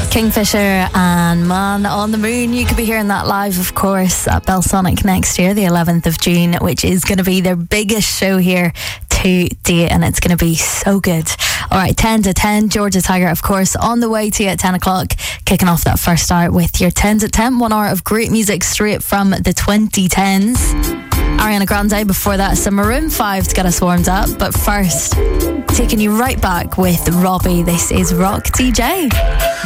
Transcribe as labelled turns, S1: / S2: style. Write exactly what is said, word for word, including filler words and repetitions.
S1: Kingfisher and Man on the Moon. You could be hearing that live, of course, at Belsonic next year, the eleventh of June, which is going to be their biggest show here to date, and it's going to be so good. All right, ten to ten, Georgia Tiger, of course, on the way to you at ten o'clock, kicking off that first hour with your tens at ten, one hour of great music straight from the twenty tens. Ariana Grande before that, some Maroon five to get us warmed up. But first, taking you right back with Robbie. This is Rock D J.